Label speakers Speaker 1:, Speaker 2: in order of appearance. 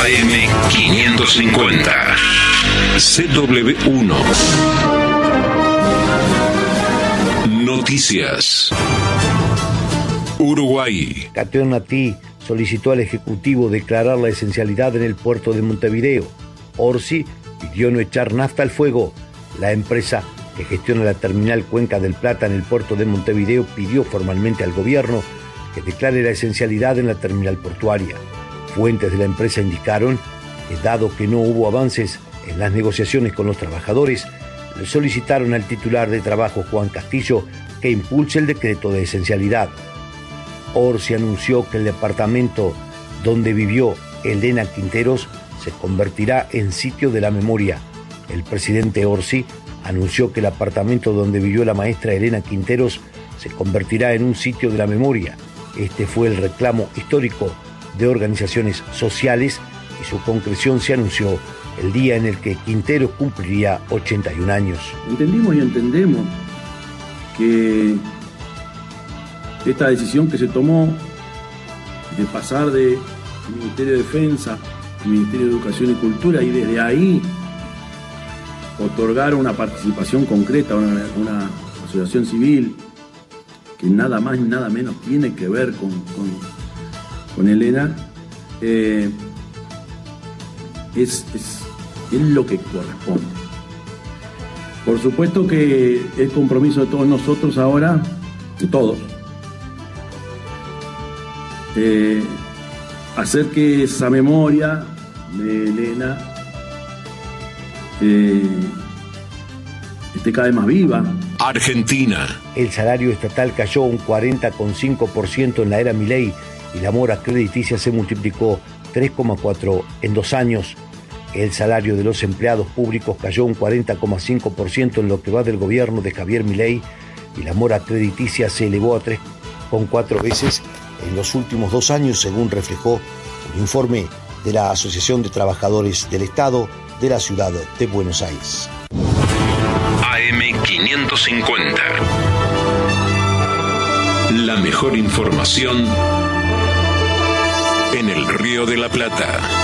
Speaker 1: AM550. CW1. Noticias. Uruguay.
Speaker 2: Cateornatí solicitó al Ejecutivo declarar la esencialidad en el puerto de Montevideo. Orsi pidió no echar nafta al fuego. La empresa que gestiona la terminal Cuenca del Plata en el puerto de Montevideo pidió formalmente al gobierno que declare la esencialidad en la terminal portuaria. Fuentes de la empresa indicaron que, dado que no hubo avances en las negociaciones con los trabajadores, le solicitaron al titular de trabajo, Juan Castillo, que impulse el decreto de esencialidad. Orsi anunció que el departamento donde vivió Elena Quinteros se convertirá en sitio de la memoria. El presidente Orsi anunció que el apartamento donde vivió la maestra Elena Quinteros se convertirá en un sitio de la memoria. Este fue el reclamo histórico de organizaciones sociales y su concreción se anunció el día en el que Quinteros cumpliría 81 años.
Speaker 3: Entendimos y entendemos que esta decisión que se tomó de pasar del Ministerio de Defensa al Ministerio de Educación y Cultura y desde ahí otorgar una participación concreta a una asociación civil que nada más ni nada menos tiene que ver con Elena, es lo que corresponde. Por supuesto que el compromiso de todos nosotros ahora, de todos, hacer que esa memoria de Elena esté cada vez más viva.
Speaker 1: Argentina.
Speaker 2: El salario estatal cayó un 40,5% en la era Milei y la mora crediticia se multiplicó 3,4 en 2 años. El salario de los empleados públicos cayó un 40,5% en lo que va del gobierno de Javier Milei y la mora crediticia se elevó a 3,4 veces en los últimos 2 años, según reflejó un informe de la Asociación de Trabajadores del Estado de la Ciudad de Buenos Aires.
Speaker 1: AM550. La mejor información en el Río de la Plata.